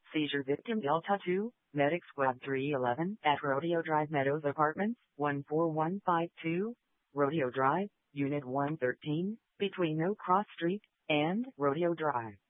Seizure victim Delta 2, Medic Squad 311 at Rodeo Drive Meadows Apartments, 14152, Rodeo Drive, Unit 113, between No Cross Street and Rodeo Drive.